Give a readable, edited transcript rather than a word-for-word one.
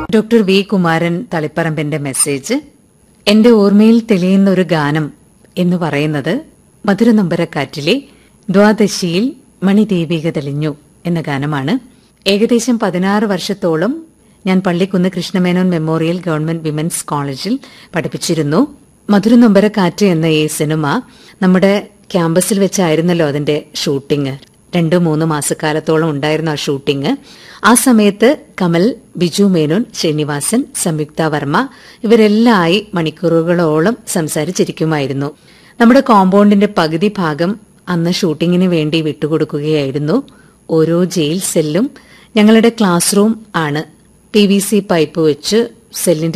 Doctor V Kumaran തളിപ്പറമ്പിന്റെ message. എന്റെ ഓർമ്മയിൽ തെളിയുന്ന ഒരു ഗാനം എന്ന് പറയുന്നത് മധുരനൊമ്പരക്കാറ്റിലെ ദ്വാദശിയിൽ മണിദീപിക തെളിഞ്ഞു എന്ന ഗാനമാണ്. ഏകദേശം 16 വർഷത്തോളം ഞാൻ Pallikkunnu Krishna Menon memorial government women's കോളേജിൽ പഠിപ്പിച്ചിരുന്നു. മധുരനൊമ്പരക്കാറ്റ് എന്ന ഈ സിനിമ നമ്മുടെ ക്യാമ്പസിൽ വെച്ചായിരുന്നല്ലോ അതിന്റെ ഷൂട്ടിംഗ്. 2-3 മാസക്കാലത്തോളം ഉണ്ടായിരുന്നു ആ ഷൂട്ടിംഗ്. ആ സമയത്ത് കമൽ, ബിജു മേനോൻ, ശ്രീനിവാസൻ, സംയുക്ത വർമ്മ ഇവരെല്ലാമായി മണിക്കൂറുകളോളം സംസാരിച്ചിരിക്കുമായിരുന്നു. നമ്മുടെ കോമ്പൗണ്ടിന്റെ പകുതി ഭാഗം അന്ന് ഷൂട്ടിങ്ങിന് വേണ്ടി വിട്ടുകൊടുക്കുകയായിരുന്നു. ഓരോ ജയിൽ സെല്ലും ഞങ്ങളുടെ ക്ലാസ് റൂം ആണ്. PVC പൈപ്പ് വെച്ച് സെല്ലിന്റെ